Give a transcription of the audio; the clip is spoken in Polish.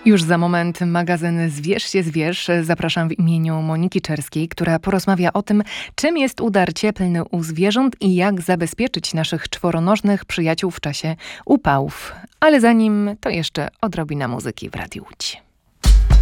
Już za moment magazyn Zwierz się zwierz. Zapraszam w imieniu Moniki Czerskiej, która porozmawia o tym, czym jest udar cieplny u zwierząt i jak zabezpieczyć naszych czworonożnych przyjaciół w czasie upałów. Ale zanim to jeszcze odrobina muzyki w Radiu Łódź.